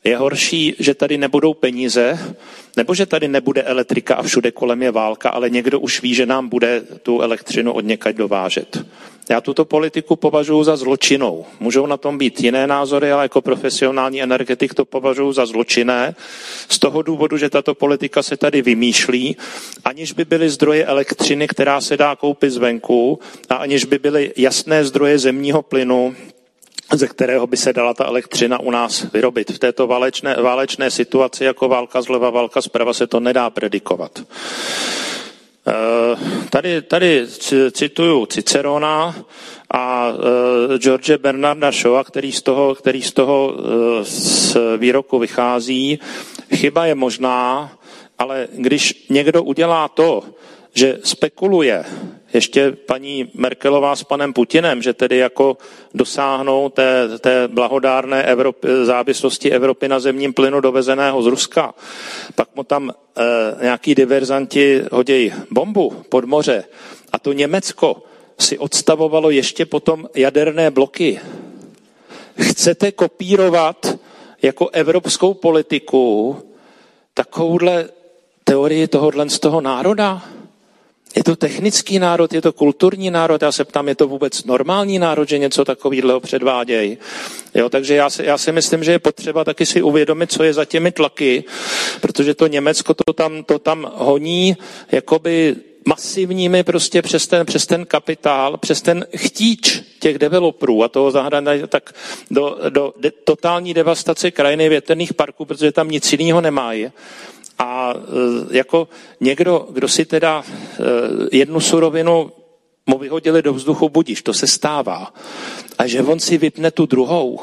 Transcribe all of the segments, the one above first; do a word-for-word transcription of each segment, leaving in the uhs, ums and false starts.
Je horší, že tady nebudou peníze, nebo že tady nebude elektrika a všude kolem je válka, ale někdo už ví, že nám bude tu elektřinu odněkaď dovážet. Já tuto politiku považuji za zločinnou. Můžou na tom být jiné názory, ale jako profesionální energetik to považuji za zločinné. Z toho důvodu, že tato politika se tady vymýšlí, aniž by byly zdroje elektřiny, která se dá koupit zvenku, a aniž by byly jasné zdroje zemního plynu, ze kterého by se dala ta elektřina u nás vyrobit. V této válečné, válečné situaci jako válka zleva, válka zprava se to nedá predikovat. Tady, tady cituju Cicerona a George Bernarda Shawa, který z toho, který z toho z výroku vychází. Chyba je možná, ale když někdo udělá to, že spekuluje, ještě paní Merkelová s panem Putinem, že tedy jako dosáhnou té, té blahodárné Evropy, závislosti Evropy na zemním plynu dovezeného z Ruska, pak mu tam e, nějaký diverzanti hodějí bombu pod moře a to Německo si odstavovalo ještě potom jaderné bloky. Chcete kopírovat jako evropskou politiku takovouhle teorii tohohle z toho národa? Je to technický národ, je to kulturní národ, já se ptám, je to vůbec normální národ, že něco takového předvádějí. Jo, takže já si, já si myslím, že je potřeba taky si uvědomit, co je za těmi tlaky, protože to Německo to tam, to tam honí jakoby masivními prostě přes ten, přes ten kapitál, přes ten chtíč těch developerů a toho zahradají tak do, do de, totální devastace krajiny větrných parků, protože tam nic jiného nemají. A jako někdo, kdo si teda jednu surovinu mu vyhodili do vzduchu, budíš, to se stává. A že on si vypne tu druhou.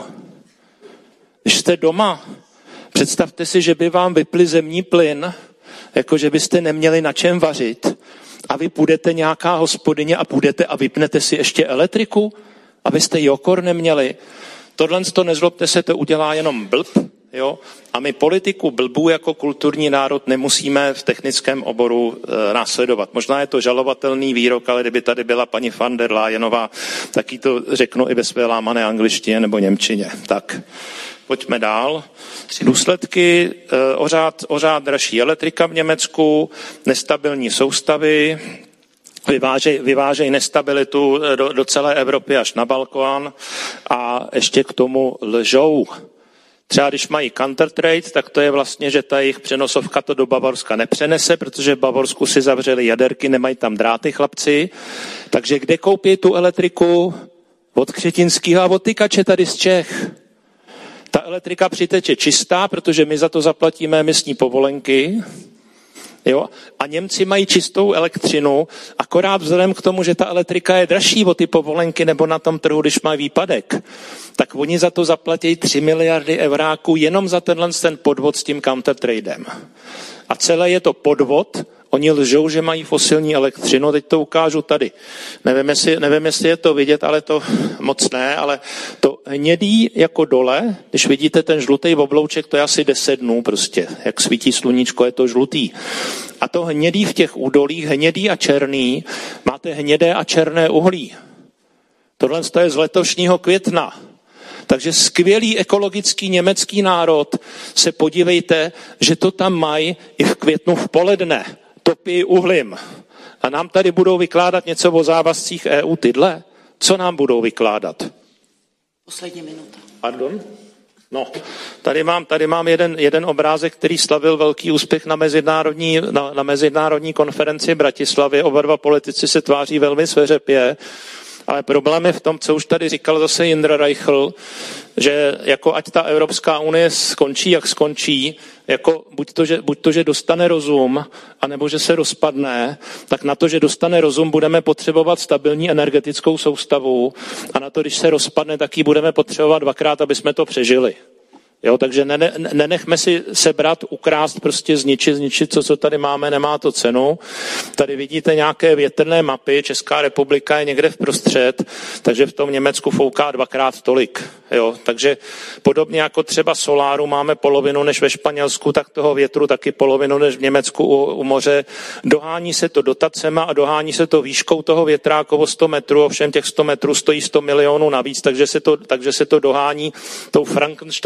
Když jste doma, představte si, že by vám vypli zemní plyn, jako že byste neměli na čem vařit a vy půjdete nějaká hospodyně a půjdete a vypnete si ještě elektriku, abyste jokor neměli. Tohle to nezlobte se, to udělá jenom blb. Jo? A my politiku blbů jako kulturní národ nemusíme v technickém oboru e, následovat. Možná je to žalovatelný výrok, ale kdyby tady byla paní van der Leyenová, tak jí to řeknu i ve své lámané angličtině nebo němčině. Tak, pojďme dál. Důsledky e, ořád, ořád dražší elektrika v Německu, nestabilní soustavy, vyvážej, vyvážej nestabilitu do, do celé Evropy až na Balkán a ještě k tomu lžou. Třeba když mají countertrade, tak to je vlastně, že ta jejich přenosovka to do Bavorska nepřenese, protože v Bavorsku si zavřeli jaderky, nemají tam dráty chlapci. Takže kde koupí tu elektriku? Od Křetinského a od Tykače tady z Čech. Ta elektrika přiteče čistá, protože my za to zaplatíme emisní povolenky. Jo? A Němci mají čistou elektřinu, akorát vzhledem k tomu, že ta elektrika je dražší o ty povolenky nebo na tom trhu, když mají výpadek, tak oni za to zaplatí tři miliardy euráků jenom za tenhle ten podvod s tím countertradem. A celé je to podvod, oni lžou, že mají fosilní elektřinu, teď to ukážu tady. Nevím jestli, nevím, jestli je to vidět, ale to moc ne, ale to hnědý jako dole, když vidíte ten žlutý oblouček, to je asi deset dnů prostě, jak svítí sluníčko, je to žlutý. A to hnědý v těch údolích, hnědý a černý, máte hnědé a černé uhlí. Tohle je z letošního května. Takže skvělý ekologický německý národ, se podívejte, že to tam mají i v květnu v poledne. Topí uhlím. A nám tady budou vykládat něco o závazcích E U tyhle? Co nám budou vykládat? Poslední minuta. Pardon? No, tady mám, tady mám jeden, jeden obrázek, který slavil velký úspěch na mezinárodní, na, na mezinárodní konferenci v Bratislavě. Oba dva politici se tváří velmi sveřepě. Ale problém je v tom, co už tady říkal zase Jindra Reichl, že jako ať ta Evropská unie skončí, jak skončí, jako buď to, že, buď to, že dostane rozum, anebo že se rozpadne, tak na to, že dostane rozum, budeme potřebovat stabilní energetickou soustavu a na to, když se rozpadne, tak ji budeme potřebovat dvakrát, aby jsme to přežili. Jo, takže ne, nenechme si sebrat, ukrást, prostě zničit, zničit, co, co tady máme, nemá to cenu. Tady vidíte nějaké větrné mapy, Česká republika je někde vprostřed, takže v tom Německu fouká dvakrát tolik. Jo, takže podobně jako třeba soláru máme polovinu než ve Španělsku, tak toho větru taky polovinu než v Německu u, u moře. Dohání se to dotacema a dohání se to výškou toho větráku o sto metrů, ovšem těch sto metrů stojí sto milionů navíc, takže se to, takže se to dohání tou Frankensteinovou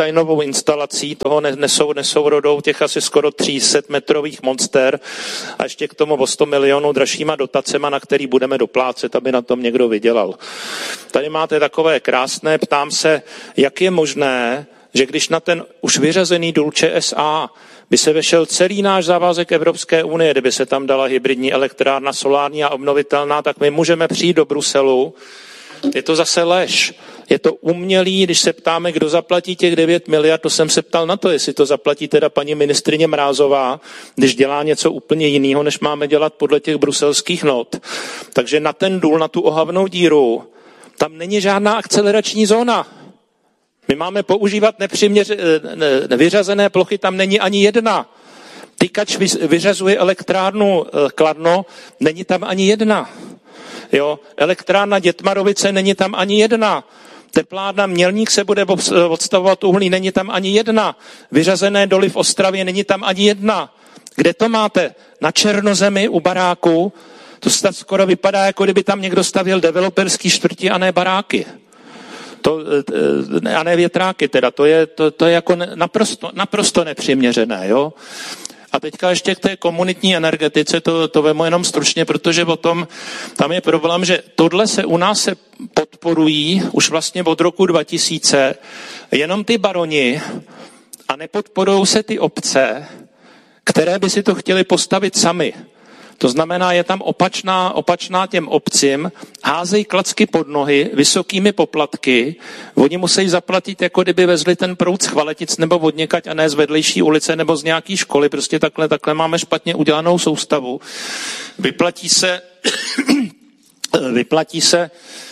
instalací, toho nesou, nesou rodou těch asi skoro tři sta metrových monster a ještě k tomu o sto milionů dražšíma dotacema, na který budeme doplácet, aby na tom někdo vydělal. Tady máte takové krásné, ptám se, jak je možné, že když na ten už vyřazený důl ČSA by se vešel celý náš závazek Evropské unie, kdyby se tam dala hybridní elektrárna, solární a obnovitelná, tak my můžeme přijít do Bruselu. Je to zase lež. Je to umělý, když se ptáme, kdo zaplatí těch devět miliard, to jsem se ptal na to, jestli to zaplatí teda paní ministryně Mrázová, když dělá něco úplně jiného, než máme dělat podle těch bruselských not. Takže na ten důl, na tu ohavnou díru, tam není žádná akcelerační zóna. My máme používat nepřiměře, vyřazené plochy, tam není ani jedna. Tykač vyřazuje elektrárnu Kladno, není tam ani jedna. Jo? Elektrárna Dětmarovice, není tam ani jedna. Teplárna Mělník se bude odstavovat uhlí, není tam ani jedna. Vyřazené doly v Ostravě, není tam ani jedna. Kde to máte? Na černozemi u baráku. To skoro vypadá, jako kdyby tam někdo stavěl developerský čtvrti a ne baráky. To, a ne větráky teda, to je, to, to je jako naprosto, naprosto nepřiměřené, jo. A teďka ještě k té komunitní energetice, to, to vemu jenom stručně, protože o tom, tam je problém, že tohle se u nás se podporují už vlastně od roku dva tisíce, jenom ty baroni a nepodporují se ty obce, které by si to chtěli postavit sami. To znamená, je tam opačná, opačná těm obcím, házejí klacky pod nohy vysokými poplatky, oni musí zaplatit, jako kdyby vezli ten proud z Chvaletic nebo od někať a ne z vedlejší ulice nebo z nějaký školy, prostě takhle, takhle máme špatně udělanou soustavu. Vyplatí se, vyplatí se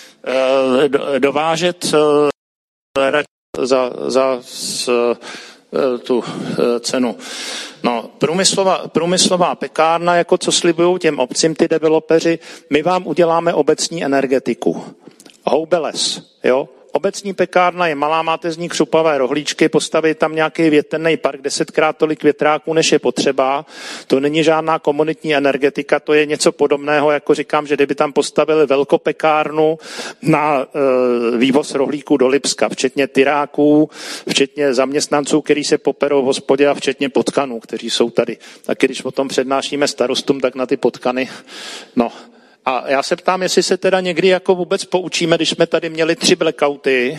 uh, dovážet uh, za, za uh, tu uh, cenu. No, průmyslová, průmyslová pekárna, jako co slibují těm obcím ty developeři, my vám uděláme obecní energetiku. Houbeles, jo. Obecní pekárna je malá, máte z ní křupavé rohlíčky, postavit tam nějaký větrný park, desetkrát tolik větráků, než je potřeba. To není žádná komunitní energetika, to je něco podobného, jako říkám, že kdyby tam postavili velkopekárnu na e, vývoz rohlíků do Lipska, včetně tyráků, včetně zaměstnanců, kteří se poperou v hospodě a včetně potkanů, kteří jsou tady. Taky když o tom přednášíme starostům, tak na ty potkany, no. A já se ptám, jestli se teda někdy jako vůbec poučíme, když jsme tady měli tři blackouty,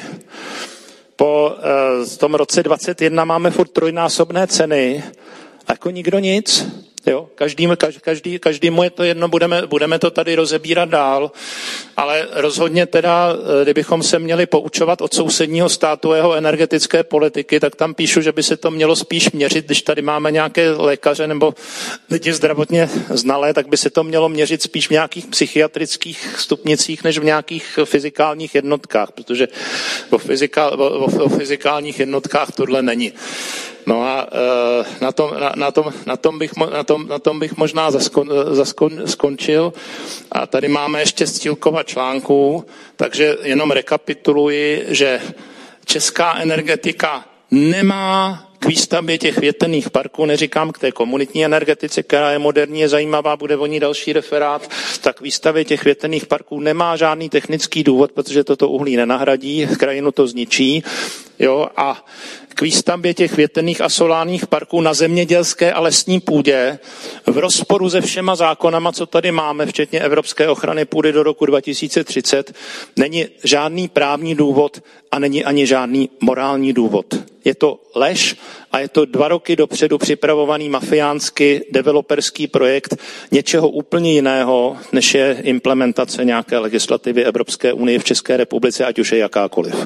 po e, tom roce dvacet jedna máme furt trojnásobné ceny, a jako nikdo nic. Jo, každý, každý, každému je to jedno, budeme, budeme to tady rozebírat dál, ale rozhodně teda, kdybychom se měli poučovat od sousedního státu jeho energetické politiky, tak tam píšu, že by se to mělo spíš měřit, když tady máme nějaké lékaře nebo lidi zdravotně znalé, tak by se to mělo měřit spíš v nějakých psychiatrických stupnicích, než v nějakých fyzikálních jednotkách, protože o, fyzikál, o, o fyzikálních jednotkách tohle není. No a na tom, na, na tom, na tom, bych, na tom, na tom bych možná zaskon, zaskon, skončil. A tady máme ještě stílkova článků, takže jenom rekapituluji, že česká energetika nemá k výstavbě těch větrných parků, neříkám k té komunitní energetice, která je moderní, je zajímavá, bude o ní další referát, tak výstavbě těch větrných parků nemá žádný technický důvod, protože toto uhlí nenahradí, krajinu to zničí, jo, a k výstavbě těch větrných a solárních parků na zemědělské a lesní půdě v rozporu se všema zákonama, co tady máme, včetně Evropské ochrany půdy do roku dva tisíce třicet, není žádný právní důvod a není ani žádný morální důvod. Je to lež a je to dva roky dopředu připravovaný mafiánský developerský projekt něčeho úplně jiného, než je implementace nějaké legislativy Evropské unie v České republice, ať už je jakákoliv.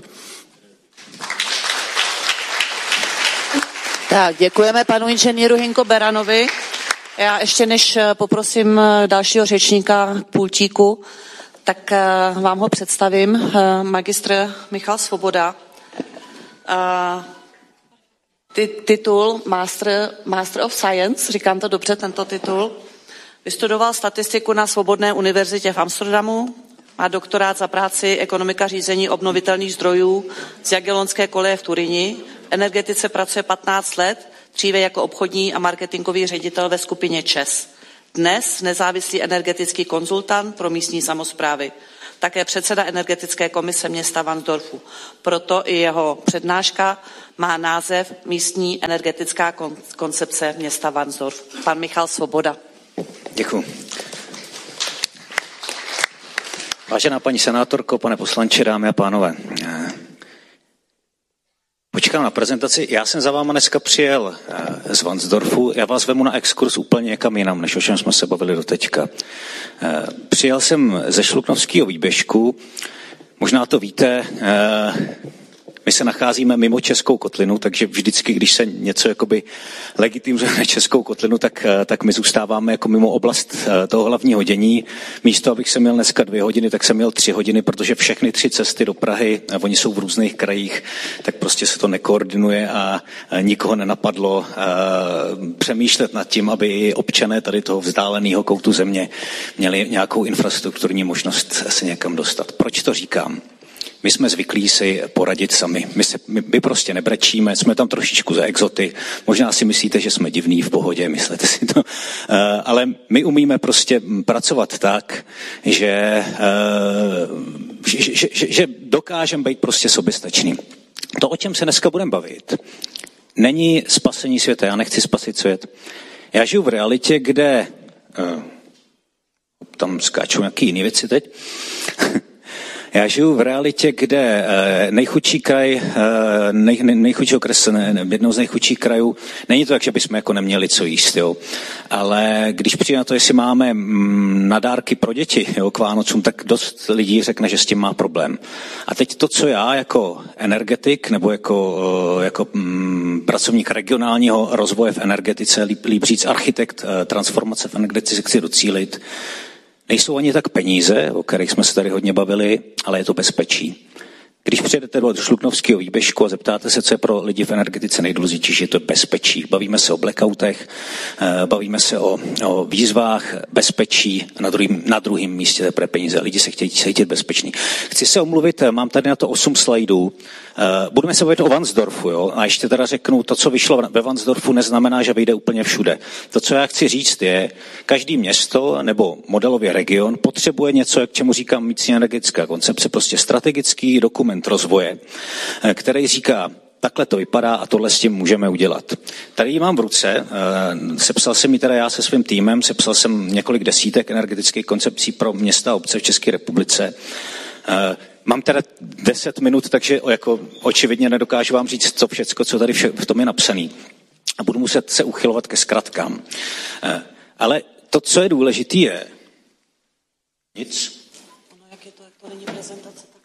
Tak, děkujeme panu inženýru Hinko Beranovi. Já ještě než poprosím dalšího řečníka k pultíku, tak vám ho představím. Magistr Michal Svoboda. Titul Master, Master of Science, říkám to dobře, tento titul. Vystudoval statistiku na Svobodné univerzitě v Amsterdamu, má doktorát za práci ekonomika řízení obnovitelných zdrojů z Jagellonské koleje v Turíni. V energetice pracuje patnáct let, dříve jako obchodní a marketingový ředitel ve skupině ČEZ. Dnes nezávislý energetický konzultant pro místní samosprávy. Také předseda energetické komise města Varnsdorfu. Proto i jeho přednáška má název Místní energetická koncepce města Varnsdorf. Pan Michal Svoboda. Děkuji. Vážená paní senátorko, pane poslanče, dámy a pánové. Počkám na prezentaci. Já jsem za váma dneska přijel z Varnsdorfu. Já vás vemu na exkurs úplně někam jinam, než o čem jsme se bavili doteďka. Přijel jsem ze Šluknovského výběžku. Možná to víte, my se nacházíme mimo Českou kotlinu, takže vždycky, když se něco jakoby legitimizuje na Českou kotlinu, tak, tak my zůstáváme jako mimo oblast toho hlavního dění. Místo, abych se měl dneska dvě hodiny, tak jsem měl tři hodiny, protože všechny tři cesty do Prahy, oni jsou v různých krajích, tak prostě se to nekoordinuje a nikoho nenapadlo přemýšlet nad tím, aby občané tady toho vzdáleného koutu země měli nějakou infrastrukturní možnost se někam dostat. Proč to říkám? My jsme zvyklí si poradit sami. My, se, my, my prostě nebrečíme, jsme tam trošičku za exoty. Možná si myslíte, že jsme divní, v pohodě, myslíte si to. Uh, ale my umíme prostě pracovat tak, že, uh, že, že, že, že dokážeme být prostě soběstačný. To, o čem se dneska budeme bavit, není spasení světa. Já nechci spasit svět. Já žiju v realitě, kde... Uh, tam skáčou nějaké jiné věci teď. Já žiju v realitě, kde nejchudší kraj, nej, nejchudší okres, jednou z nejchudších krajů, není to tak, že bychom jako neměli co jíst, jo. Ale když přijde na to, jestli máme nadárky pro děti, jo, k Vánocům, tak dost lidí řekne, že s tím má problém. A teď to, co já jako energetik nebo jako, jako mm, pracovník regionálního rozvoje v energetice, líp, líp říct architekt transformace v energetice, chci docílit, nejsou ani tak peníze, o kterých jsme se tady hodně bavili, ale je to bezpečí. Když přijedete do Šluknovského výběžku a zeptáte se, co je pro lidi v energetice nejdůležitější, je to bezpečí. Bavíme se o blackoutech, bavíme se o, o výzvách, bezpečí, na druhým, na druhém místě teprve peníze. Lidi se chtějí cítit bezpeční. Chci se omluvit, mám tady na to osm slajdů. Budeme se bavit o Varnsdorfu, jo? A ještě teda řeknu, to, co vyšlo ve Varnsdorfu, neznamená, že vyjde úplně všude. To, co já chci říct, je, každý město nebo modelový region potřebuje něco, k čemu říkám místní energetická koncepce, prostě strategický dokument rozvoje, který říká, takhle to vypadá a tohle s tím můžeme udělat. Tady ji mám v ruce, sepsal jsem ji teda já se svým týmem, sepsal jsem několik desítek energetických koncepcí pro města a obce v České republice. Mám teda deset minut, takže jako očividně nedokážu vám říct to všecko, co tady vše, v tom je napsané. A budu muset se uchylovat ke zkratkám. Ale to, co je důležité, je nic. Ono, jak je to, jak to není prezentace, tak...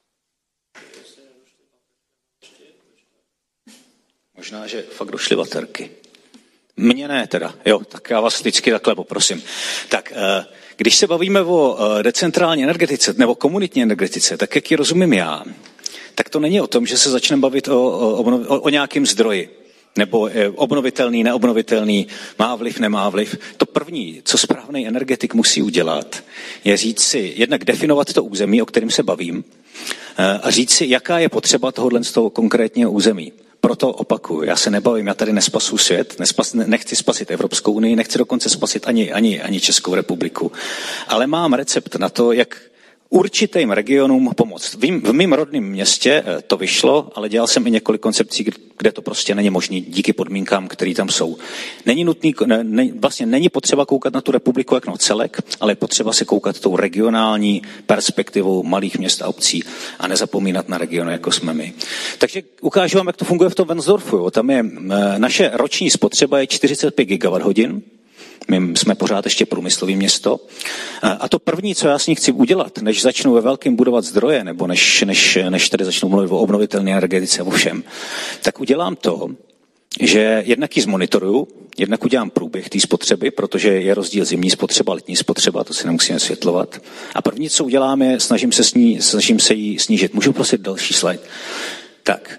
Možná, že fakt došly baterky. Mně ne teda, jo, tak já vás vždycky takhle poprosím. Tak, když se bavíme o decentrální energetice nebo komunitní energetice, tak jak ji rozumím já, tak to není o tom, že se začneme bavit o, o, o, o nějakém zdroji. Nebo obnovitelný, neobnovitelný, má vliv, nemá vliv. To první, co správný energetik musí udělat, je říct si, jednak definovat to území, o kterém se bavím, a říct si, jaká je potřeba tohohle z toho konkrétního území. Proto opakuju, já se nebavím, já tady nespasu svět, nespas, nechci spasit Evropskou unii, nechci dokonce spasit ani, ani, ani Českou republiku, ale mám recept na to, jak určitým regionům pomoct. V mém rodném městě to vyšlo, ale dělal jsem i několik koncepcí, kde to prostě není možné díky podmínkám, které tam jsou. Není nutný, ne, vlastně není potřeba koukat na tu republiku jak na celek, ale je potřeba se koukat tou regionální perspektivou malých měst a obcí a nezapomínat na regiony, jako jsme my. Takže ukážu vám, jak to funguje v tom Varnsdorfu. Jo. Tam je naše roční spotřeba je čtyřicet pět gigawatt hodin. My jsme pořád ještě průmyslové město. A to první, co já s ní chci udělat, než začnu ve velkém budovat zdroje, nebo než, než, než tady začnu mluvit o obnovitelné energetice a o všem, tak udělám to, že jednak ji zmonitoruju, jednak udělám průběh té spotřeby, protože je rozdíl zimní spotřeba, letní spotřeba, to si nemusíme světlovat. A první, co udělám, je, snažím se, sní, snažím se jí snížit. Můžu prosit další slide? Tak.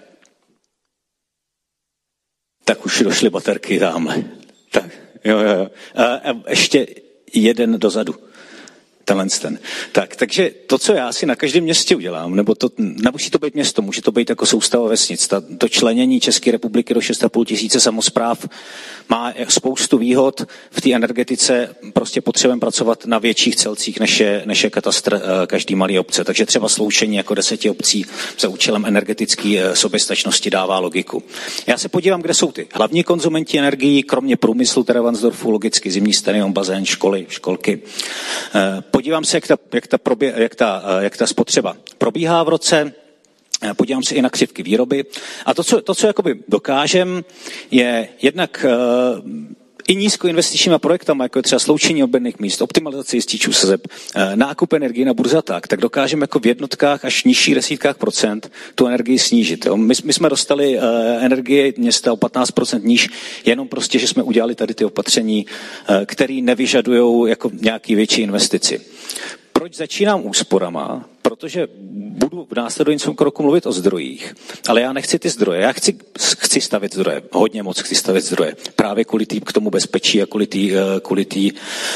Tak už došly baterky tamhle. Tak. Jo, jo, jo. A ještě jeden dozadu. Tenhle ten. Tak, takže to, co já si na každém městě udělám, nebo to, nemusí to být město, může to být jako soustava vesnic. Ta, to členění České republiky do šest a půl tisíce samospráv má spoustu výhod. V té energetice prostě potřebujeme pracovat na větších celcích, než je, než je katastr každý malý obce. Takže třeba sloučení jako deseti obcí za účelem energetické soběstačnosti dává logiku. Já se podívám, kde jsou ty hlavní konzumenti energií, kromě průmyslu, teda Varnsdorfu, logicky zimní stadion, bazén, školy, školky. Podívám se, jak ta, jak ta, probě, jak ta, jak ta spotřeba probíhá v roce, podívám se i na křivky výroby. A to, co, to, co jakoby dokážem, je jednak uh, i nízkoinvestičníma projektama, jako je třeba sloučení odběrných míst, optimalizace jističů sazeb, nákup energie na burze a tak, tak dokážeme jako v jednotkách až nižších desítkách procent tu energii snížit. Jo. My, my jsme dostali uh, energie města o patnáct procent níž, jenom prostě, že jsme udělali tady ty opatření, uh, které nevyžadují jako nějaký větší investici. Proč začínám úsporama? Protože budu v následujícím kroku mluvit o zdrojích, ale já nechci ty zdroje. Já chci, chci stavět zdroje, hodně moc chci stavět zdroje. Právě kvůli tý, k tomu bezpečí a kvůli tý, kvůli tý,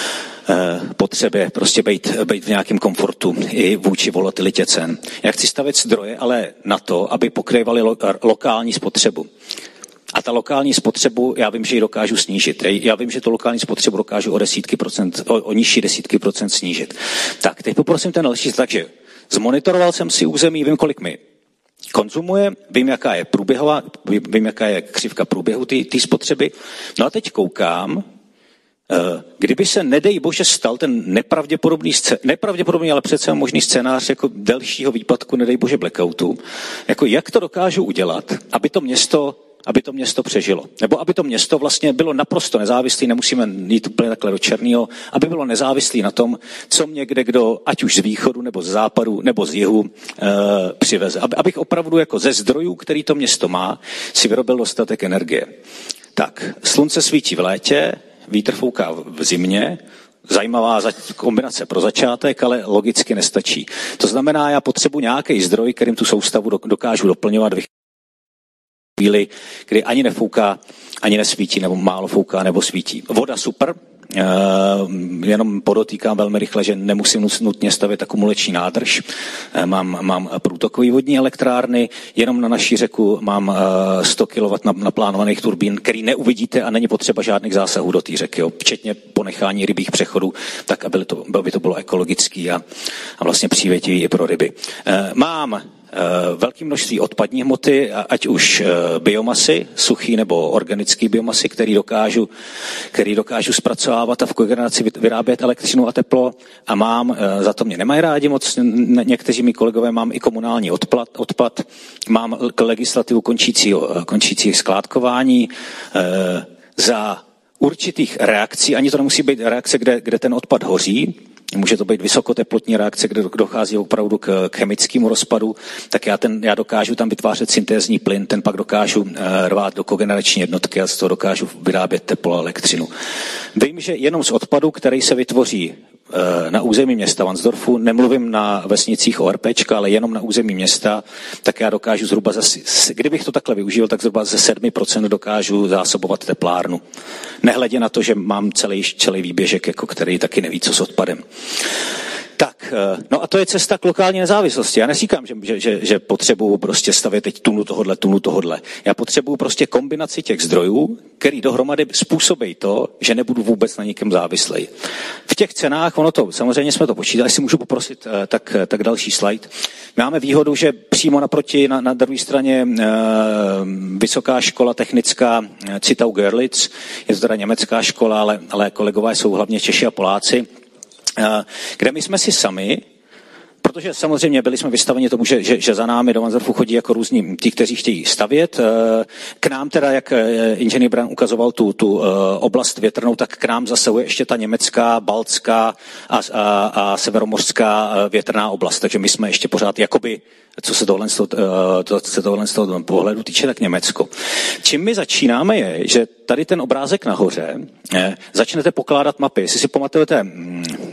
potřebě prostě být, být v nějakém komfortu i vůči volatilitě cen. Já chci stavět zdroje, ale na to, aby pokrývaly lo, lokální spotřebu. A ta lokální spotřebu, já vím, že ji dokážu snížit. Já vím, že tu lokální spotřebu dokážu o desítky procent, o, o nižší desítky procent snížit. Tak, teď poprosím ten další, takže zmonitoroval jsem si území, vím, kolik mi konzumuje, vím, jaká je průběhová, vím, jaká je křivka průběhu té spotřeby. No a teď koukám, kdyby se, nedej bože, stal ten nepravděpodobný, scén- nepravděpodobný, ale přece možný scénář jako delšího výpadku, nedej bože blackoutu, jako jak to dokážu udělat, aby to město aby to město přežilo. Nebo aby to město vlastně bylo naprosto nezávislé, nemusíme jít úplně takhle do černého, aby bylo nezávislé na tom, co mě kde kdo, ať už z východu, nebo z západu, nebo z jihu, e, přiveze. Aby, abych opravdu jako ze zdrojů, který to město má, si vyrobil dostatek energie. Tak, slunce svítí v létě, vítr fouká v zimě, zajímavá kombinace pro začátek, ale logicky nestačí. To znamená, já potřebuji nějaký zdroj, kterým tu soustavu dokážu doplňovat, chvíli, kdy ani nefouká, ani nesvítí, nebo málo fouká, nebo svítí. Voda super, e, jenom podotýkám velmi rychle, že nemusím nutně stavět akumulační nádrž. E, mám, mám průtokový vodní elektrárny, jenom na naší řeku mám e, sto kilowattů naplánovaných turbín, který neuvidíte a není potřeba žádných zásahů do té řeky, jo, včetně ponechání rybích přechodů, tak aby to, aby to bylo ekologický a, a vlastně přívětivý i pro ryby. E, mám velké množství odpadní hmoty, ať už biomasy, suchý nebo organický biomasy, který dokážu, který dokážu zpracovávat a v kogeneraci vyrábět elektřinu a teplo. A mám, za to mě nemají rádi moc, někteří mi kolegové, mám i komunální odpad, odpad mám legislativu končícího, končícího skládkování za určitých reakcí, ani to nemusí být reakce, kde, kde ten odpad hoří, může to být vysokoteplotní reakce, kde dochází opravdu k, k chemickému rozpadu, tak já, ten, já dokážu tam vytvářet syntézní plyn, ten pak dokážu uh, rvát do kogenerační jednotky a z toho dokážu vyrábět teplo a elektřinu. Vím, že jenom z odpadu, který se vytvoří uh, na území města Varnsdorfu, nemluvím na vesnicích o RPčka, ale jenom na území města, tak já dokážu zhruba, ze, kdybych to takhle využil, tak zhruba ze sedm procent dokážu zásobovat teplárnu. Nehledě na to, že mám celý, celý výběžek, jako který taky neví, co s odpadem. Tak, no a to je cesta k lokální nezávislosti. Já neříkám, že, že, že potřebuju prostě stavět teď tunu tohodle, tunu tohodle. Já potřebuju prostě kombinaci těch zdrojů, který dohromady způsobí to, že nebudu vůbec na nikem závislej. V těch cenách, ono to, samozřejmě jsme to počítali, jestli můžu poprosit, tak, tak další slide. Máme výhodu, že přímo naproti, na, na druhé straně e, vysoká škola technická Zittau Görlitz, je to teda německá škola, ale, ale kolegové jsou hlavně Češi a Poláci, kde my jsme si sami, protože samozřejmě byli jsme vystaveni tomu, že, že, že za námi do Varnsdorfu chodí jako různí ti, kteří chtějí stavět. K nám teda, jak inženýr Bran ukazoval tu, tu oblast větrnou, tak k nám zasahuje ještě ta německá, baltská a, a, a severomořská větrná oblast. Takže my jsme ještě pořád jakoby, co se tohle z toho, to, se tohle z toho pohledu týče, tak Německo. Čím my začínáme je, že tady ten obrázek nahoře eh, začnete pokládat mapy. Jestli si pamatujete,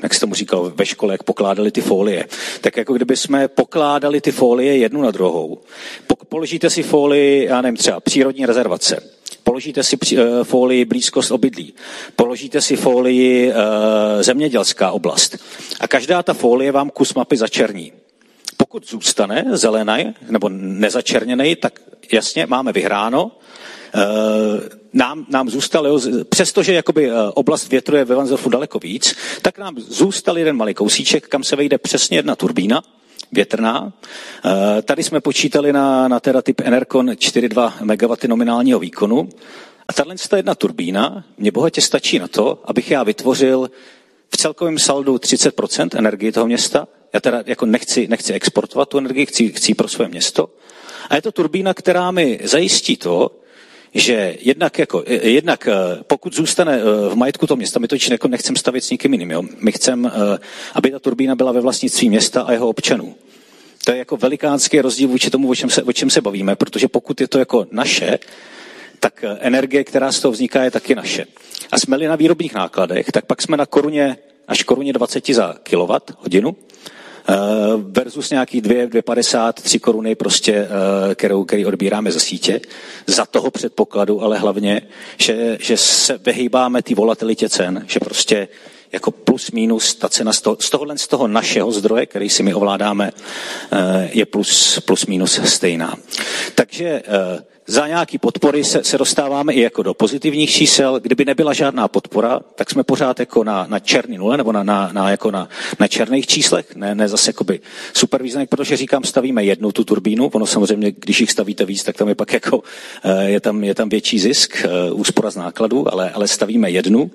jak se tomu říkal ve škole, jak pokládali ty folie. Tak jako kdyby jsme pokládali ty folie jednu na druhou. Položíte si folii, já nevím, třeba přírodní rezervace. Položíte si folii blízkost obydlí. Položíte si folii uh, zemědělská oblast. A každá ta folie vám kus mapy začerní. Pokud zůstane zelený nebo nezačerněný, tak jasně máme vyhráno. Nám, nám zůstal, přestože jakoby oblast větru je ve Varnsdorfu daleko víc, tak nám zůstal jeden malý kousíček, kam se vejde přesně jedna turbína větrná. Tady jsme počítali na, na teda typ Enercon čtyři celá dva megawattů nominálního výkonu. A tahle jedna turbína mě bohatě stačí na to, abych já vytvořil v celkovém saldu třicet procent energie toho města. Já teda jako nechci, nechci exportovat tu energii, chci, chci pro své město. A je to turbína, která mi zajistí to, že jednak, jako, jednak pokud zůstane v majetku toho města, my to jako nechceme stavět s nikým jiným. Jo? My chceme, aby ta turbína byla ve vlastnictví města a jeho občanů. To je jako velikánský rozdíl vůči tomu, o čem se, o čem se bavíme, protože pokud je to jako naše, tak energie, která z toho vzniká, je taky naše. A jsme-li na výrobních nákladech, tak pak jsme na koruně až koruně dvacet za kilowatt hodinu, versus nějaký dvě, dvě padesát, tři koruny prostě, kterou, který odbíráme ze sítě. Za toho předpokladu, ale hlavně, že, že se vyhýbáme té volatilitě cen, že prostě jako plus minus ta cena z, toho, z tohohle z toho našeho zdroje, který si my ovládáme, je plus, plus minus stejná. Takže za nějaký podpory se, se dostáváme i jako do pozitivních čísel. Kdyby nebyla žádná podpora, tak jsme pořád jako na, na černý nule, nebo na, na, na, jako na, na černých číslech, ne, ne zase jakoby super významný, protože říkám, stavíme jednu tu turbínu, ono samozřejmě, když jich stavíte víc, tak tam je pak jako, je tam, je tam větší zisk, úspora z nákladů, ale, ale stavíme jednu.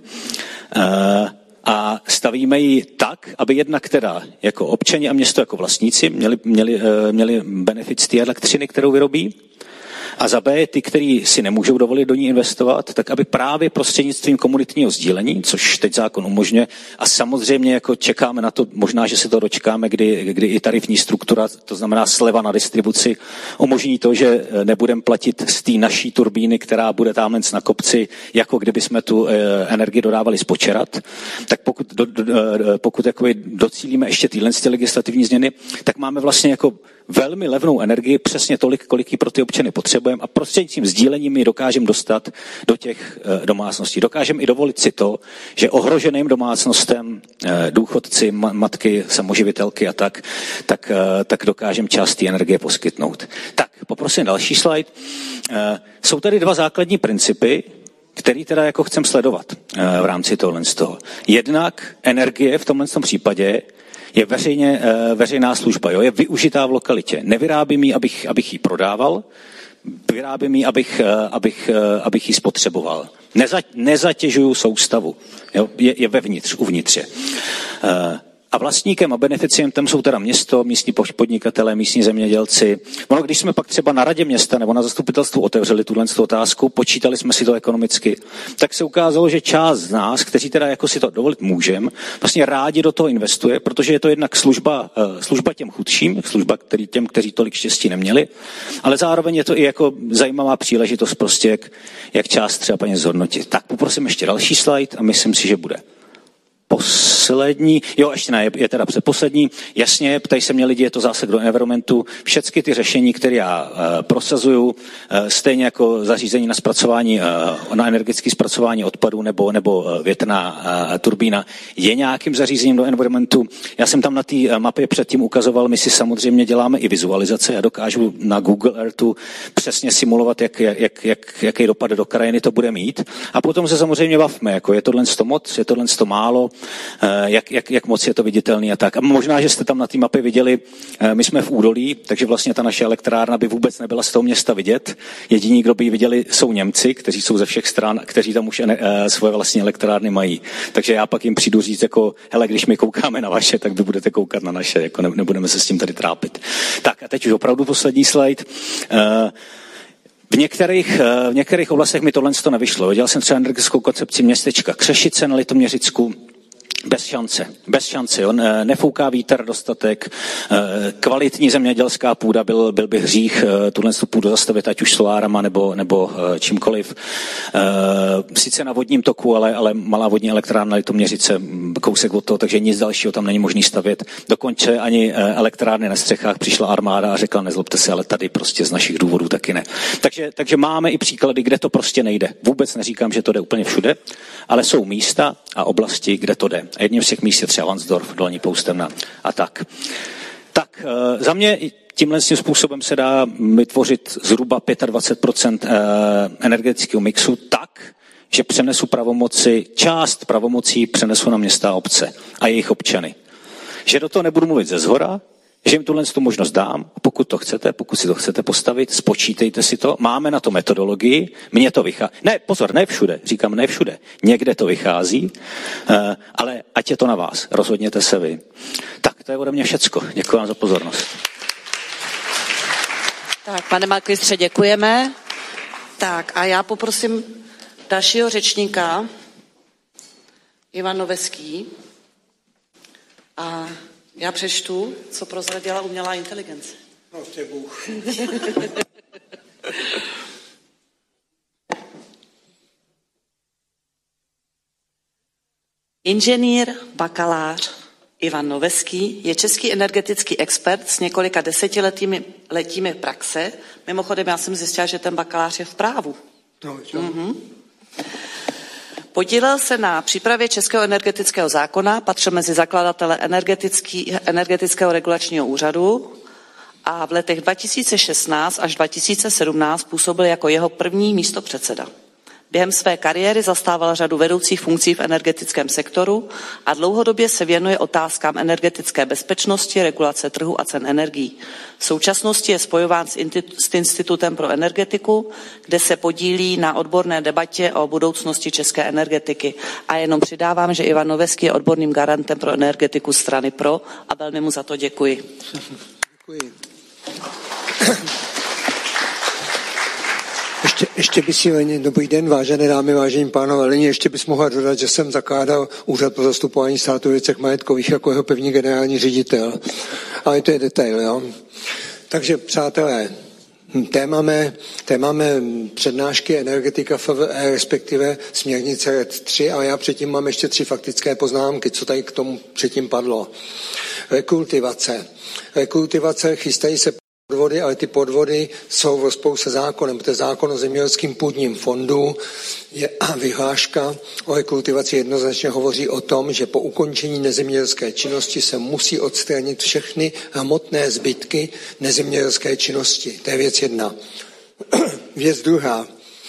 A stavíme ji tak, aby jednak teda jako občani a město jako vlastníci měli, měli, měli benefit z té elektřiny, kterou vyrobí. A za B, ty, kteří si nemůžou dovolit do ní investovat, tak aby právě prostřednictvím komunitního sdílení, což teď zákon umožňuje, a samozřejmě jako čekáme na to, možná, že se to dočkáme, kdy, kdy i tarifní struktura, to znamená sleva na distribuci, umožní to, že nebudeme platit z té naší turbíny, která bude tamhle na kopci, jako kdyby jsme tu energii dodávali z Počerat. Tak pokud, do, do, pokud docílíme ještě tyhle legislativní změny, tak máme vlastně jako velmi levnou energii, přesně tolik, kolik ji pro ty občany potřebujeme a prostřednictvím sdílením ji dokážeme dostat do těch domácností. Dokážeme i dovolit si to, že ohroženým domácnostem, důchodci, matky, samoživitelky a tak, tak, tak dokážeme část té energie poskytnout. Tak, poprosím další slide. Jsou tady dva základní principy, který teda jako chcem sledovat v rámci tohle z toho. Jednak energie v tomhle případě je veřejně, veřejná služba, jo? Je využitá v lokalitě. Nevyrábím ji, abych, abych ji prodával, vyrábím ji, abych, abych, abych ji spotřeboval. Neza, nezatěžuju soustavu, jo? Je, je vevnitř, uvnitře. A vlastníkem a beneficientem jsou teda město, místní podnikatelé, místní zemědělci. Ono, když jsme pak třeba na radě města nebo na zastupitelstvu otevřeli tuhle otázku, počítali jsme si to ekonomicky, tak se ukázalo, že část z nás, kteří teda jako si to dovolit můžeme, vlastně rádi do toho investuje, protože je to jednak služba, služba těm chudším, služba který, těm, kteří tolik štěstí neměli, ale zároveň je to i jako zajímavá příležitost prostě, jak, jak část třeba paní zhodnotit. Tak poprosím ještě další slide a myslím si, že bude poslední, jo, ještě ne, je, je teda předposlední, jasně, ptají se mě lidi, je to zásah do environmentu, všechny ty řešení, které já uh, prosazuju, uh, stejně jako zařízení na zpracování, uh, na energetické zpracování odpadů nebo, nebo uh, větrná uh, turbína, je nějakým zařízením do environmentu. Já jsem tam na té uh, mapě předtím ukazoval, my si samozřejmě děláme i vizualizace, já dokážu na Google Earthu přesně simulovat, jak, jak, jak, jaký dopad do krajiny to bude mít. A potom se samozřejmě bavme, jako je tohle sto moc, je tohle sto málo, Jak, jak, jak moc je to viditelný a tak. A možná, že jste tam na té mapě viděli, my jsme v údolí, takže vlastně ta naše elektrárna by vůbec nebyla z toho města vidět. Jediní, kdo by ji viděli, jsou Němci, kteří jsou ze všech stran, kteří tam už svoje vlastní elektrárny mají. Takže já pak jim přijdu říct, jako, hele, když my koukáme na vaše, tak vy budete koukat na naše, jako ne, nebudeme se s tím tady trápit. Tak a teď už opravdu poslední slide. Uh, V některých, v některých oblastech mi tohle to nevyšlo. Dělal jsem třeba energetickou koncepci městečka Křešice na Litoměřicku. Bez šance, bez šance. On nefouká vítr dostatek, kvalitní zemědělská půda, byl, byl by hřích tuhle půdu zastavit, ať už solárama nebo, nebo čímkoliv. Sice na vodním toku, ale, ale malá vodní elektrárna Litoměřice, kousek od toho, takže nic dalšího tam není možný stavět. Dokonce ani elektrárny na střechách, přišla armáda a řekla, nezlobte se, ale tady prostě z našich důvodů taky ne. Takže, takže máme i příklady, kde to prostě nejde. Vůbec neříkám, že to jde úplně všude, ale jsou místa a oblasti, kde to jde. A jedním z těch míst je třeba Varnsdorf, Dolní Poustevna a tak. Tak za mě tímhle způsobem se dá vytvořit zhruba dvacet pět procent energetického mixu tak, že přenesu pravomoci, část pravomocí přenesu na města a obce a jejich občany. Že do toho nebudu mluvit ze zhora, že jim tuhle tu možnost dám, pokud to chcete, pokud si to chcete postavit, spočítejte si to, máme na to metodologii, mně to vychází. Ne, pozor, ne všude, říkám ne všude, někde to vychází, ale ať je to na vás, rozhodněte se vy. Tak, to je ode mě všecko, děkuji vám za pozornost. Tak, pane magistře, děkujeme. Tak a já poprosím dalšího řečníka, Ivan Noveský. A já přečtu, co prozradila umělá inteligence. No, tě Bůh. Inženýr, bakalář Ivan Noveský je český energetický expert s několika desetiletími letími praxe. Mimochodem, já jsem zjistila, že ten bakalář je v právu. No, mm-hmm. Podílel se na přípravě Českého energetického zákona, patřil mezi zakladatele Energetického regulačního úřadu a v letech dva tisíce šestnáct až dva tisíce sedmnáct působil jako jeho první místopředseda. Během své kariéry zastával řadu vedoucích funkcí v energetickém sektoru a dlouhodobě se věnuje otázkám energetické bezpečnosti, regulace trhu a cen energií. V současnosti je spojován s Institutem pro energetiku, kde se podílí na odborné debatě o budoucnosti české energetiky. A jenom přidávám, že Ivan Noveský je odborným garantem pro energetiku strany Pro a velmi mu za to děkuji. Děkuji. Ještě, ještě by si, Leni, dobrý den, vážené dámy, vážení pánové, Leni, ještě bys mohla dodat, že jsem zakládal úřad pro zastupování státu v věcech majetkových jako jeho první generální ředitel. Ale to je detail, jo. Takže, přátelé, témame, témame přednášky energetika F V E, respektive směrnice R E D tři, ale já předtím mám ještě tři faktické poznámky, co tady k tomu předtím padlo. Rekultivace. Rekultivace, chystají se podvody, ale ty podvody jsou v rozporu se zákonem, protože zákon o zemědělském půdním fondu je a vyhláška o rekultivaci jednoznačně hovoří o tom, že po ukončení nezemědělské činnosti se musí odstranit všechny hmotné zbytky nezemědělské činnosti. To je věc jedna. Věc druhá.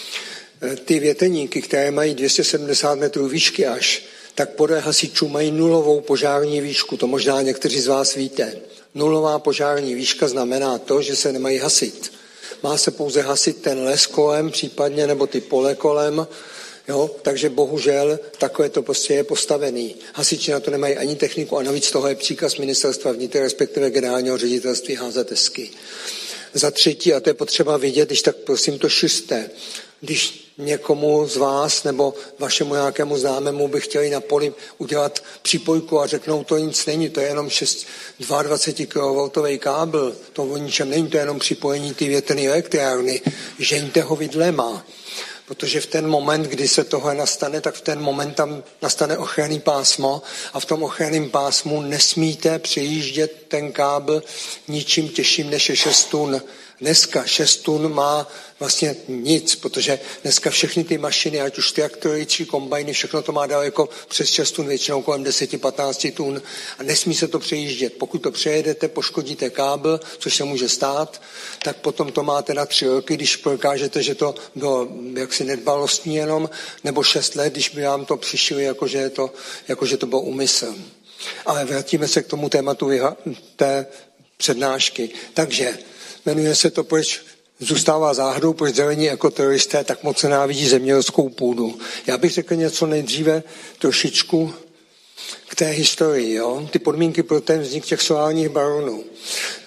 Ty větrníky, které mají dvě stě sedmdesát metrů výšky až, tak podle hasičů mají nulovou požární výšku. To možná někteří z vás víte. Nulová požární výška znamená to, že se nemají hasit. Má se pouze hasit ten les kolem, případně, nebo ty pole kolem, jo? Takže bohužel takové to prostě je postavený. Hasiči na to nemají ani techniku a navíc toho je příkaz ministerstva vnitra, respektive generálního ředitelství HZSky. Za třetí, a to je potřeba vidět, když tak prosím to šiřte, když někomu z vás nebo vašemu nějakému známému by chtěli na poli udělat přípojku a řeknou, to nic není, to je jenom dvacet dva kilovoltový kábel, to o ničem není, to je jenom připojení ty větrné elektrárny, žeňte ho vidlema. Protože v ten moment, kdy se tohle nastane, tak v ten moment tam nastane ochranný pásmo a v tom ochranném pásmu nesmíte přejíždět ten kábel ničím těžším než je šest tun. Dneska šest tun má vlastně nic, protože dneska všechny ty mašiny, ať už traktory či kombajny, všechno to má daleko přes šest tun, většinou kolem deset patnáct tun a nesmí se to přejíždět. Pokud to přejedete, poškodíte kábel, což se může stát, tak potom to máte na tři roky, když prokážete, že to bylo jaksi nedbalostní jenom, nebo šest let, když by vám to přišli, jakože, je to, jakože to bylo úmysl. Ale vrátíme se k tomu tématu té přednášky. Takže jmenuje se to, proč zůstává záhadou, proč zelení ekoteroristé tak moc nenávidí zemědělskou půdu. Já bych řekl něco nejdříve trošičku k té historii. Jo? Ty podmínky pro ten vznik těch solárních baronů.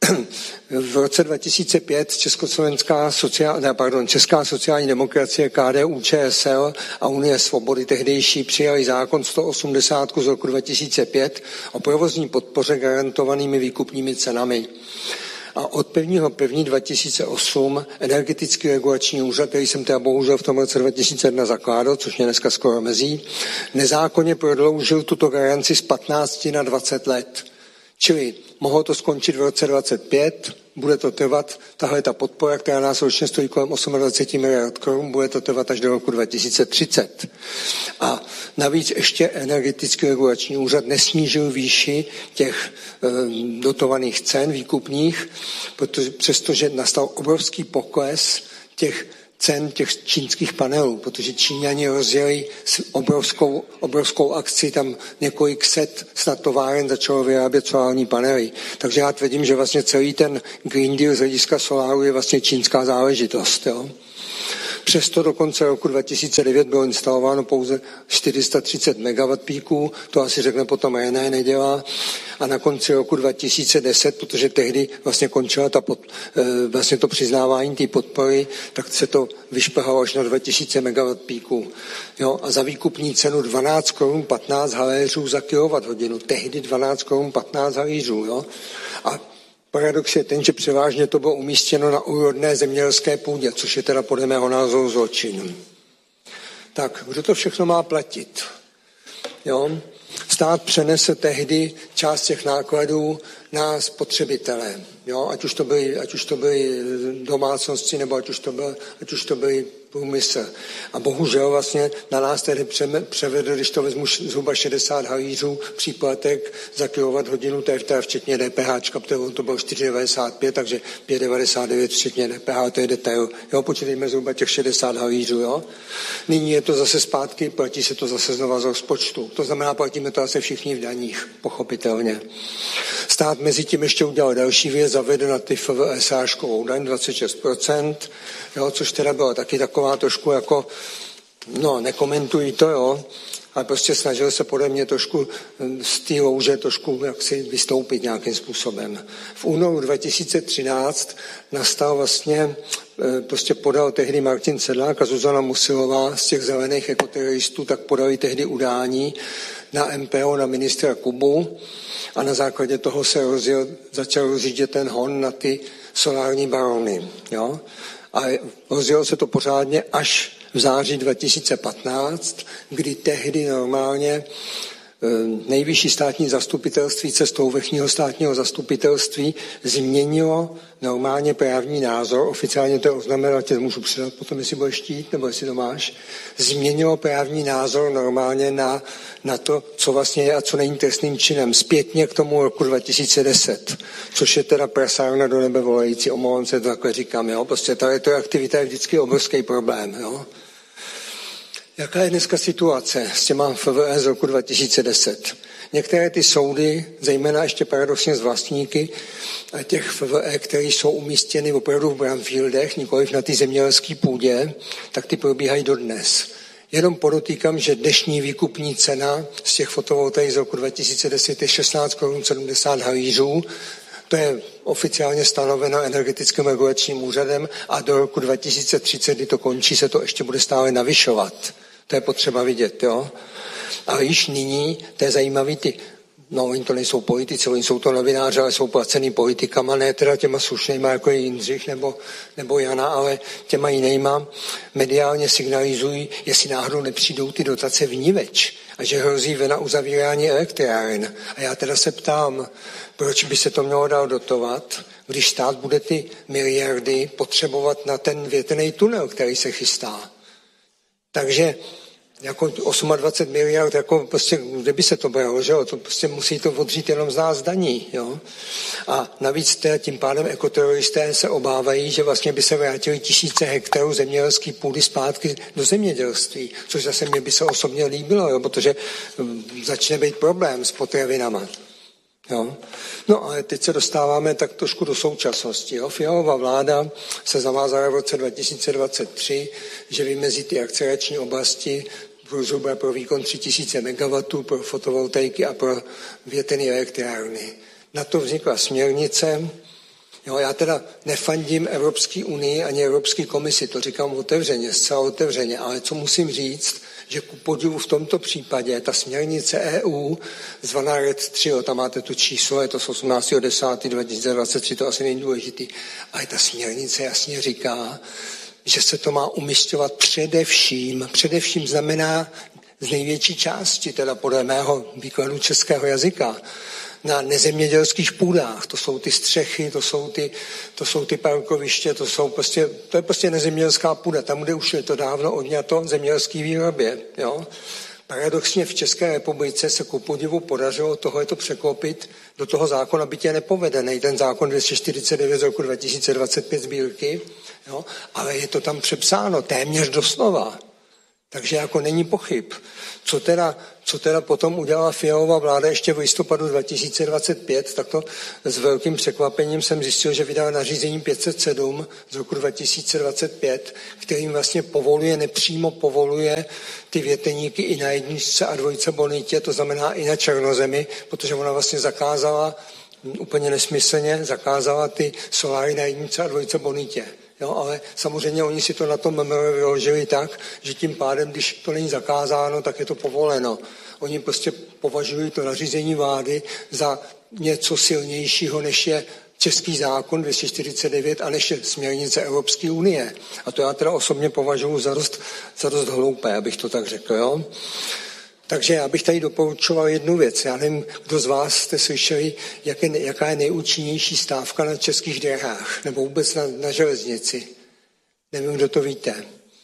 v roce dva tisíce pět Československá sociál, ne, pardon, Česká sociální demokracie, K D U Č S L a Unie svobody tehdejší přijali zákon sto osmdesát z roku dva tisíce pět o provozní podpoře garantovanými výkupními cenami. A od prvního prvního dva tisíce osm energetický regulační úřad, který jsem teda bohužel v tom roce dva tisíce jedna zakládal, což mě dneska skoro mezí, nezákonně prodloužil tuto garanci z patnácti na dvacet let. Čili mohlo to skončit v roce dvacet pět, bude to trvat, tahle ta podpora, která nás ročně stojí kolem dvacet osm miliard korun, bude to trvat až do roku dva tisíce třicet. A navíc ještě energetický regulační úřad nesnížil výši těch e, dotovaných cen výkupních, protože přestože nastal obrovský pokles těch cen těch čínských panelů, protože Číňani rozjeli obrovskou, obrovskou akci, tam několik set snad továren začalo vyrábět solární panely. Takže já tvrdím, že vlastně celý ten Green Deal z hlediska soláru je vlastně čínská záležitost. Jo? Přesto do konce roku dva tisíce devět bylo instalováno pouze čtyři sta třicet megawattpíků, to asi řekne potom René, nedělá. A na konci roku dva tisíce deset, protože tehdy vlastně končila ta pod, vlastně to přiznávání té podpory, tak se to vyšplhalo až na dva tisíce megawattpíků. Jo, a za výkupní cenu dvanáct korun patnáct haléřů za kilowatthodinu. Tehdy dvanáct korun patnáct haléřů. Jo. A paradox je ten, že převážně to bylo umístěno na úrodné zemědělské půdě, což je teda podle mého názoru zločin. Tak, kdo to všechno má platit? Jo? Stát přenese tehdy část těch nákladů na spotřebitele. Jo? Ať už to byly, ať už to byly domácnosti, nebo ať už to byl, ať už to byly průmysl. A bohužel vlastně na nás tehdy převedl, když to vezmu zhruba šedesát halířů, příplatek za kilowatthodinu, to je teda včetně D P H, protože to bylo čtyři devadesát pět, takže pět devadesát devět včetně D P H, to je detail. Jo, počítejme zhruba těch šedesát halířů, jo. Nyní je to zase zpátky, platí se to zase znova z rozpočtu. To znamená, platíme to zase všichni v daních, pochopitelně. Stát mezi tím ještě udělal další věc, zavedl na ty F V S áčkovou daň dvacet šest procent, jo, což teda bylo taky taková trošku jako, no nekomentují to, jo, ale prostě snažil se podle mě trošku z té louže trošku jaksi vystoupit nějakým způsobem. V únoru dva tisíce třináct nastal vlastně, prostě podal tehdy Martin Sedlák a Zuzana Musilová z těch zelených ekoteroristů, tak podali tehdy udání na M P O, na ministra Kubu a na základě toho se rozjel, začal rozjíždět ten hon na ty solární barony, jo. A rozjelo se to pořádně až v září dva tisíce patnáct, kdy tehdy normálně nejvyšší státní zastupitelství cestou vrchního státního zastupitelství změnilo normálně právní názor, oficiálně to oznamenalo, tě můžu předat potom, jestli budeš chtít, nebo jestli to máš, změnilo právní názor normálně na, na to, co vlastně je a co není trestným činem, zpětně k tomu roku dva tisíce deset, což je teda prasárna do nebe volající, omlouvám se, to takhle říkám, jo, prostě ta retroaktivita je vždycky obrovský problém, jo. Jaká je dneska situace s těma F V E z roku dva tisíce deset? Některé ty soudy, zejména ještě paradoxně z vlastníky těch F V E, které jsou umístěny opravdu v brownfieldech, nikoliv na té zemědělské půdě, tak ty probíhají dodnes. Jenom podotýkám, že dnešní výkupní cena z těch fotovoltaik z roku dva tisíce deset je šestnáct korun sedmdesát halířů. To je oficiálně stanoveno energetickým regulačním úřadem a do roku dva tisíce třicet, kdy to končí, se to ještě bude stále navyšovat. To je potřeba vidět, jo. Ale již nyní, to je zajímavý, ty, no oni to nejsou politici, oni jsou to novináři, ale jsou placený politikama, ne teda těma slušnýma, jako je Jindřich nebo, nebo Jana, ale těma jinýma mediálně signalizují, jestli náhodou nepřijdou ty dotace vniveč a že hrozí vena uzavírání elektráren. A já teda se ptám, proč by se to mělo dál dotovat, když stát bude ty miliardy potřebovat na ten větrný tunel, který se chystá. Takže jako dvacet osm miliard, jako prostě, kde by se to bralo, že jo? To prostě musí to odřít jenom z nás daní, jo? A navíc teda tím pádem ekoteroristé se obávají, že vlastně by se vrátili tisíce hektarů zemědělské půdy zpátky do zemědělství, což zase mě by se osobně líbilo, jo? Protože začne být problém s potravinama. Jo. No ale teď se dostáváme tak trošku do současnosti. Jo. Fialová vláda se zavázala v roce dva tisíce dvacet tři, že vymezí ty akcelerační oblasti pro zhruba pro výkon tři tisíce megawattů pro fotovoltaiky a pro větrné elektrárny. Na to vznikla směrnice Jo, já teda nefandím Evropské unii ani Evropské komisi, to říkám otevřeně, zcela otevřeně, ale co musím říct, že ku podivu v tomto případě ta směrnice E U, zvaná R E D tři, jo, tam máte to číslo, je to z osmnáctého desátého dva tisíce dvacet tři, to asi není důležitý, ale ta směrnice jasně říká, že se to má umisťovat především, především znamená z největší části, teda podle mého výkladu českého jazyka, na nezemědělských půdách. To jsou ty střechy, to jsou ty, to jsou ty parkoviště, to, jsou prostě, to je prostě nezemědělská půda. Tam, kde už je to dávno odňato zemědělský výrobě. Jo? Paradoxně v České republice se ku podivu podařilo tohleto překlopit do toho zákona, byť je nepovedený, ten zákon dvě stě čtyřicet devět z roku dva tisíce dvacet pět sbírky, jo? Ale je to tam přepsáno téměř doslova. Takže jako není pochyb. Co teda, co teda potom udělala Fialová vláda ještě v listopadu dva tisíce dvacet pět, tak to s velkým překvapením jsem zjistil, že vydala nařízení pět set sedm z roku dva tisíce dvacet pět, kterým vlastně povoluje, nepřímo povoluje ty věteníky i na jedničce a dvojce bonitě, to znamená i na černozemi, protože ona vlastně zakázala, úplně nesmyslně, zakázala ty soláry na jedničce a dvojce bonitě. Jo, ale samozřejmě oni si to na tom M M R vyložili tak, že tím pádem, když to není zakázáno, tak je to povoleno. Oni prostě považují to nařízení vlády za něco silnějšího, než je český zákon dvě stě čtyřicet devět a než je směrnice Evropské unie. A to já teda osobně považuji za dost, za dost hloupé, abych to tak řekl. Jo? Takže já bych tady doporučoval jednu věc. Já nevím, kdo z vás jste slyšeli, jak je, jaká je nejúčinnější stávka na českých dráhách nebo vůbec na, na železnici. Nevím, kdo to víte.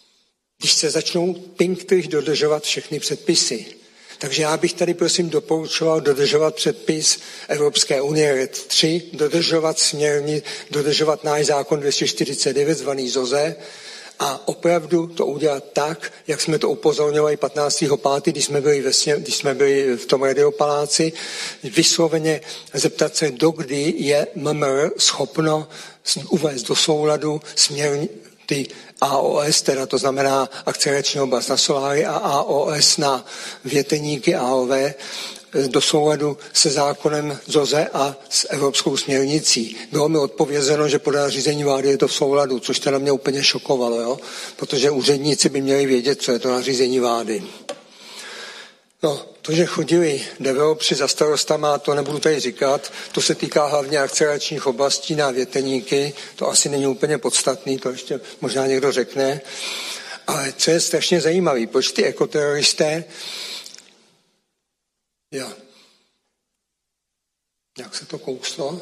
Když se začnou pinktych dodržovat všechny předpisy. Takže já bych tady prosím doporučoval dodržovat předpis Evropské unie R E D tři, dodržovat směrni, dodržovat náš zákon dvě stě čtyřicet devět zvaný Z O Z E, a opravdu to udělat tak, jak jsme to upozorňovali patnáctého pátého když jsme byli, ve sně, když jsme byli v tom radiopaláci, vysloveně zeptat se, dokdy je M M R schopno uvést do souladu směr ty A O S, teda to znamená akcelerační oblast na soláry a A O S na věteníky A O V, do souladu se zákonem Z O Z E a s evropskou směrnicí. Bylo mi odpovězeno, že podle nařízení vlády je to v souladu, což teda mě úplně šokovalo, jo? Protože úředníci by měli vědět, co je to nařízení vlády. No, to, že chodili developři za starostama, to nebudu tady říkat, to se týká hlavně akceleračních oblastí na věteníky, to asi není úplně podstatný, to ještě možná někdo řekne. Ale co je strašně zajímavé, proč ty ekoteroristé, jo. Jak se to kouslo?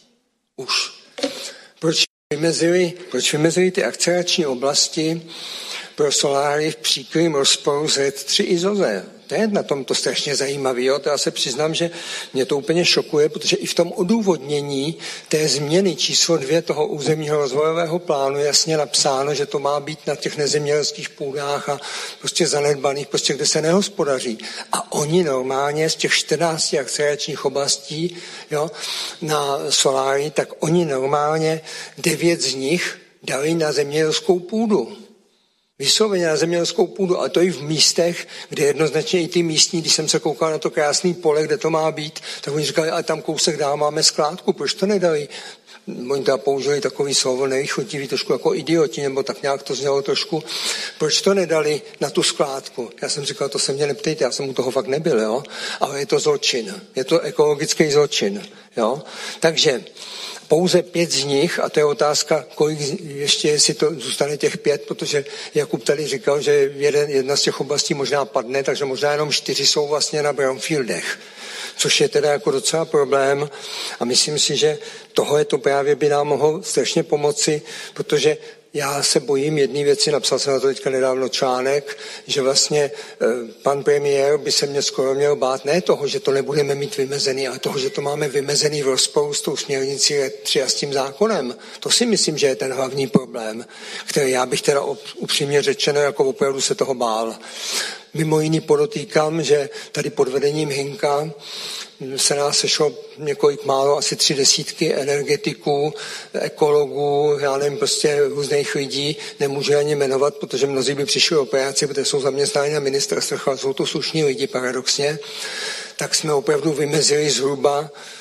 Už. Proč vymezili, proč vymezili ty akcelerační oblasti pro soláry v příkrým rozporu s R E D tři i Z O Z E? To je na tom to strašně zajímavé. Jo? To já se přiznám, že mě to úplně šokuje, protože i v tom odůvodnění té změny číslo dvě toho územního rozvojového plánu je jasně napsáno, že to má být na těch nezemědělských půdách a prostě zanedbaných, prostě kde se nehospodaří. A oni normálně z těch čtrnácti akceleračních oblastí, jo, na soláry, tak oni normálně devět z nich dali na zemědělskou půdu. Vysloveně na zemědělskou půdu, a to i v místech, kde jednoznačně i ty místní, když jsem se koukal na to krásný pole, kde to má být, tak oni říkali, ale tam kousek dál máme skládku, proč to nedali? Oni teda použili takový slovo nevychotivý, trošku jako idioti, nebo tak nějak to znělo trošku. Proč to nedali na tu skládku? Já jsem říkal, to se mě neptejte, já jsem u toho fakt nebyl, jo? Ale je to zločin. Je to ekologický zločin, jo? Takže pouze pět z nich, a to je otázka, kolik ještě, jestli to zůstane těch pět, protože Jakub tady říkal, že jeden, jedna z těch oblastí možná padne, takže možná jenom čtyři jsou vlastně na brownfieldech, což je teda jako docela problém a myslím si, že tohle to právě by nám mohlo strašně pomoci, protože já se bojím jedné věci, napsal jsem na to teďka nedávno článek, že vlastně pan premiér by se mě skoro měl bát ne toho, že to nebudeme mít vymezený, ale toho, že to máme vymezený v rozporu s tou směrnicí tři a s tím zákonem. To si myslím, že je ten hlavní problém, který já bych teda upřímně řečeno jako opravdu se toho bál. Mimo jiný podotýkám, že tady pod vedením Hynka se nás sešlo několik málo, asi tři desítky energetiků, ekologů, já nevím, prostě různých lidí, nemůžu ani jmenovat, protože mnozí by přišli o práci, protože jsou zaměstnáni na ministerstvech, ale jsou to slušní lidi paradoxně, tak jsme opravdu vymezili zhruba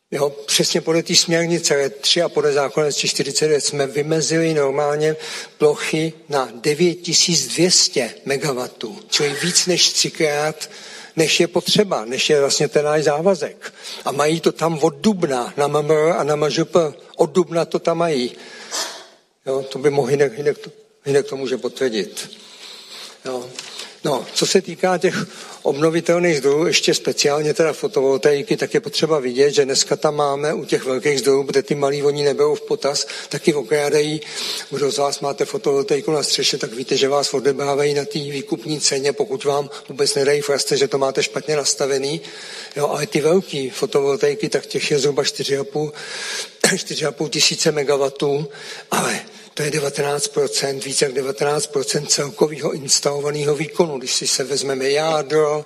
Jo, přesně podle té směrnice tři a podle zákona čtyřicet devět jsme vymezili normálně plochy na devět tisíc dvě stě megawattů, čili víc než třikrát, než je potřeba, než je vlastně ten náš závazek. A mají to tam od dubna na M M R a na M Ž P. Od dubna to tam mají. Jo, to by mohl Hinek, Hinek, Hinek to může potvrdit. Jo. No, co se týká těch obnovitelných zdrojů, ještě speciálně teda fotovoltaiky, tak je potřeba vidět, že dneska tam máme u těch velkých zdrojů, protože ty malí oni neberou v potaz, taky okrádají. Kdo z vás máte fotovoltaiku na střeše, tak víte, že vás odebávají na té výkupní ceně, pokud vám vůbec nedají fraste, že to máte špatně nastavený. Jo, ale ty velký fotovoltaiky, tak těch je zhruba čtyři a půl tisíce megawattů, ale to je devatenáct procent, více jak devatenáct procent celkového instalovaného výkonu. Když si se vezmeme jádro,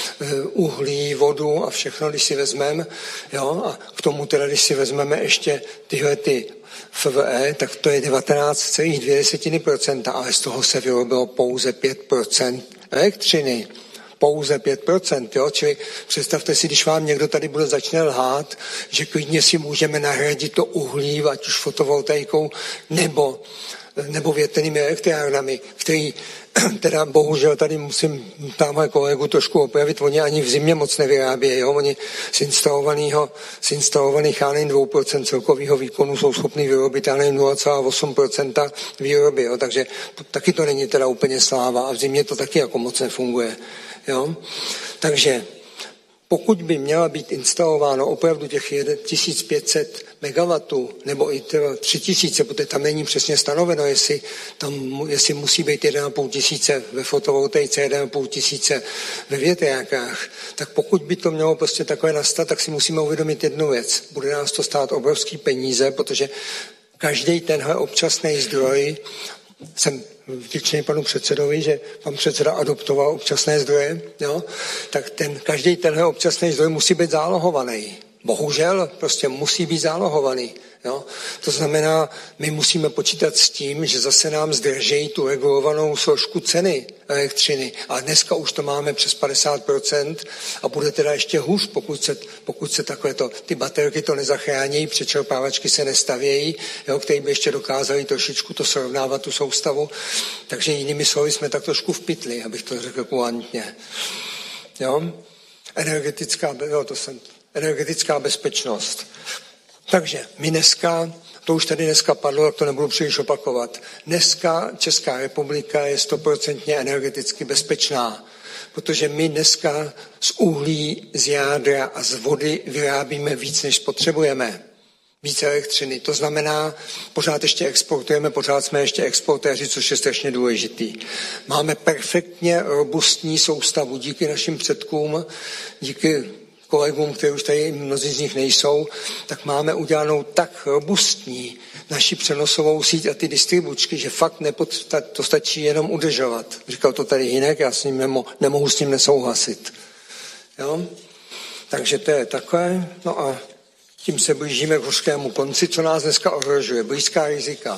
uhlí, vodu a všechno, když si vezmeme, jo, a k tomu teda, když si vezmeme ještě tyhle ty F V E, tak to je devatenáct celá dvě procenta, ale z toho se vyrobilo pouze pět procent elektřiny. Pouze pět procent, jo? Čili představte si, když vám někdo tady bude začne lhát, že klidně si můžeme nahradit to uhlí, ať už fotovoltaikou, nebo, nebo větrnými elektrárnami, který teda bohužel tady musím tamhle kolegu trošku opravit, oni ani v zimě moc nevyrábějí, jo? Oni z instalovaného, z instalovaných, já nevím, dvě procenta celkového výkonu jsou schopni vyrobit, já nevím, nula celá osm procenta výroby, jo? Takže taky to není teda úplně sláva a v zimě to taky jako moc nefunguje. Jo? Takže pokud by měla být instalováno opravdu těch tisíc pět set megawattů nebo i tři tisíce, protože tam není přesně stanoveno, jestli, tam, jestli musí být jedna a půl tisíce ve fotovoltaice, jedna a půl tisíce ve větrákách, tak pokud by to mělo prostě takové nastat, tak si musíme uvědomit jednu věc. Bude nás to stát obrovský peníze, protože každý tenhle občasný zdroj, jsem vděčný panu předsedovi, že pan předseda adoptoval občasné zdroje, jo? Tak ten, každý tenhle občasný zdroj musí být zálohovaný. Bohužel prostě musí být zálohovaný. Jo? To znamená, my musíme počítat s tím, že zase nám zdržejí tu regulovanou složku ceny elektřiny. A dneska už to máme přes padesát procent a bude teda ještě hůř, pokud se, pokud se takové ty baterky to nezachrání, přečerpávačky se nestavějí, jo, které by ještě dokázali trošičku to srovnávat, tu soustavu. Takže jinými slovy jsme tak trošku v pytli, abych to řekl kulantně. Jo? Energetická, jo, to jsem, energetická bezpečnost. Takže my dneska, to už tady dneska padlo, tak to nebudu příliš opakovat, dneska Česká republika je stoprocentně energeticky bezpečná, protože my dneska z uhlí, z jádra a z vody vyrábíme víc, než potřebujeme. Víc elektřiny. To znamená, pořád ještě exportujeme, pořád jsme ještě exportéři, což je strašně důležitý. Máme perfektně robustní soustavu díky našim předkům, díky kolegům, kteří už tady mnozí z nich nejsou, tak máme udělanou tak robustní naši přenosovou síť a ty distribučky, že fakt nepod, to stačí jenom udržovat. Říkal to tady Hinek, já s ním nemo, nemohu s tím nesouhlasit. Jo? Takže to je takové. No a tím se blížíme k hořkému konci, co nás dneska ohrožuje. Blízká rizika.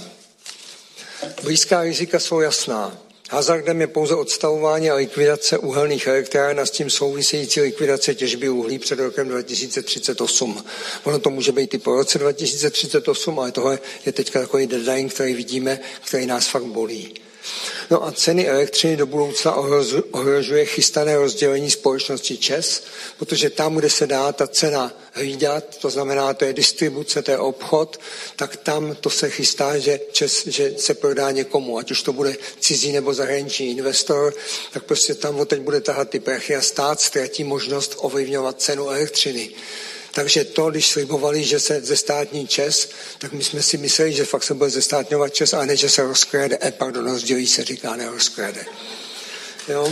Blízká rizika jsou jasná. Hazardem je pouze odstavování a likvidace uhelných elektráren a s tím související likvidace těžby uhlí před rokem dva tisíce třicet osm. Ono to může být i po roce dva tisíce třicet osm, ale tohle je teďka takový deadline, který vidíme, který nás fakt bolí. No a ceny elektřiny do budoucna ohrožuje chystané rozdělení společnosti ČEZ, protože tam, kde se dá ta cena hlídat, to znamená, to je distribuce, to je obchod, tak tam to se chystá, že, ČEZ, že se prodá někomu, ať už to bude cizí nebo zahraniční investor, tak prostě tam teď bude tahat ty prachy a stát ztratí možnost ovlivňovat cenu elektřiny. Takže to, když slibovali, že se zestátní ČEZ, tak my jsme si mysleli, že fakt se bude zestátňovat ČEZ, a ne, že se rozkrade. E, pardon, rozdělí se, říká, ne rozkrade. Jo?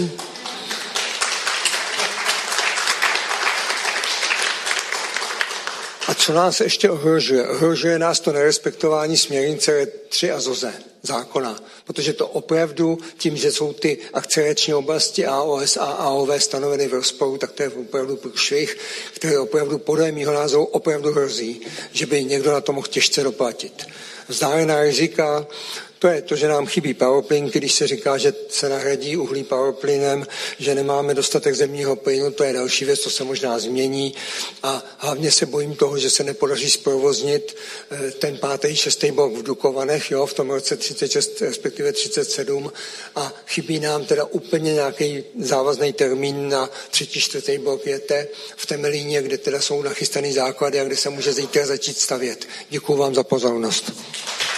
A co nás ještě ohrožuje? Ohrožuje nás to nerespektování směrnice tři a ZOZE zákona, protože to opravdu tím, že jsou ty akcelerační oblasti A O S a A O V stanoveny v rozporu, tak to je opravdu průšvih, který opravdu podle mýho názoru opravdu hrozí, že by někdo na to mohl těžce doplatit. Vzdálená rizika, To je to, že nám chybí powerplyn, když se říká, že se nahradí uhlí powerplynem, že nemáme dostatek zemního plynu, to je další věc, to se možná změní a hlavně se bojím toho, že se nepodaří zprovoznit ten pátý, šestý blok v Dukovanech, jo, v tom roce třicet šest, respektive třicet sedm a chybí nám teda úplně nějaký závazný termín na třetí, čtvrtý blok J T v Temelíně, kde teda jsou nachystaný základy a kde se může zítra začít stavět. Děkuju vám za pozornost.